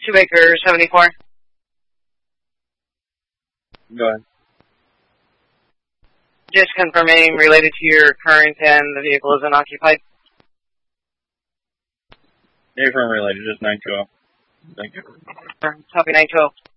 2 acre 74. Go ahead. Just confirming related to your current and the vehicle is unoccupied. Affirm related, just 920. Thank you. Copy 912.